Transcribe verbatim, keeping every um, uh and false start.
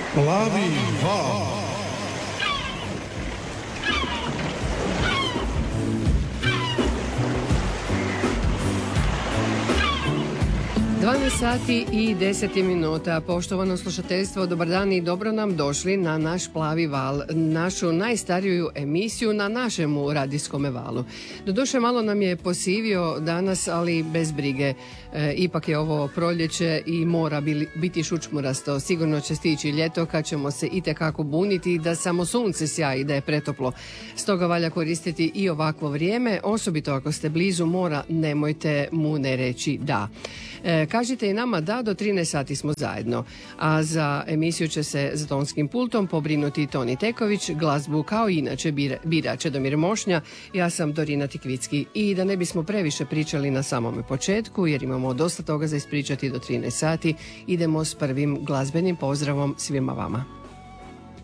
Plavi val. dvanaest sati i deset minuta. Poštovano slušateljstvo, dobar dan i dobro nam došli na naš Plavi val, našu najstariju emisiju na našemu radijskome valu. Doduše malo nam je posivio danas, ali bez brige. E, ipak je ovo proljeće i mora biti šučmurasto. Sigurno će stići ljeto kad ćemo se itekako buniti da samo sunce sjaji, da je pretoplo. Stoga valja koristiti i ovakvo vrijeme, osobito ako ste blizu mora, nemojte mu ne reći da. E, kažite i nama da, do trinaest sati smo zajedno, a za emisiju će se za tonskim pultom pobrinuti Toni Teković, glazbu kao inače bira, bira Čedomir Mošnja, ja sam Dorina Tikvicki. I da ne bismo previše pričali na samome početku, jer imamo dosta toga za ispričati do trinaest sati, idemo s prvim glazbenim pozdravom svima vama.